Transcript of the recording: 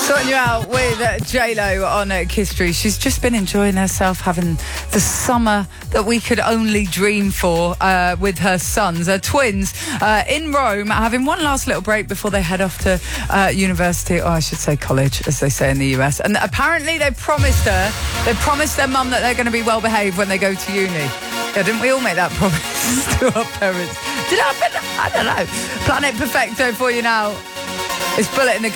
Sorting you out with J-Lo on Kiss Street. She's just been enjoying herself, having the summer that we could only dream for with her sons, her twins, in Rome, having one last little break before they head off to university, or I should say college, as they say in the US. And apparently they promised their mum that they're going to be well behaved when they go to uni. Yeah, didn't we all make that promise to our parents? Did it happen? I don't know. Planet Perfecto for you now. It's Bullet in the